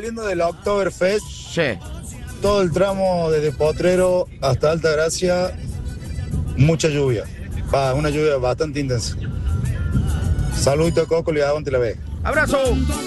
saliendo del Oktoberfest, Sí. todo el tramo desde Potrero hasta Alta Gracia, mucha lluvia. Una lluvia bastante intensa. Saludito a Coco, le aguante la vez. Abrazo.